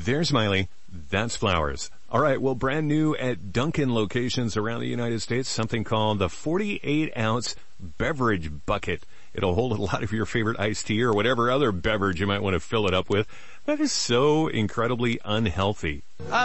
There's Miley. That's flowers. All right, well, brand new at Dunkin' locations around the United States, something called the 48-ounce beverage bucket. It'll hold a lot of your favorite iced tea or whatever other beverage you might want to fill it up with. That is so incredibly unhealthy.